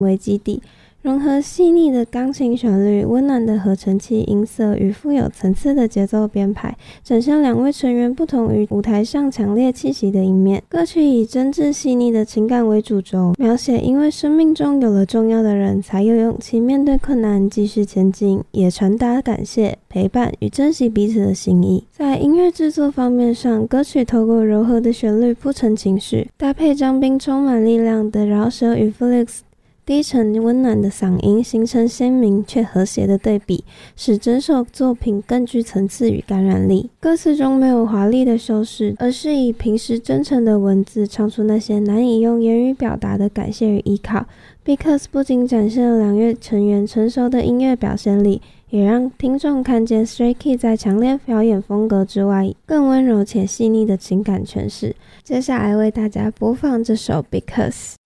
为基底，融合细腻的钢琴旋律、温暖的合成器音色与富有层次的节奏编排，展现两位成员不同于舞台上强烈气息的一面。歌曲以真挚细腻的情感为主轴，描写因为生命中有了重要的人，才有勇气面对困难继续前进，也传达感谢、陪伴与珍惜彼此的心意。在音乐制作方面上，歌曲透过柔和的旋律铺陈情绪，搭配张彬充满力量的饶舌与 Felix低沉温暖的嗓音，形成鲜明却和谐的对比，使整首作品更具层次与感染力。歌词中没有华丽的修饰，而是以平时真诚的文字唱出那些难以用言语表达的感谢与依靠。Because 不仅展现了两乐成员成熟的音乐表现力，也让听众看见 Stray Kids 在强烈表演风格之外，更温柔且细腻的情感诠释。接下来为大家播放这首 Because。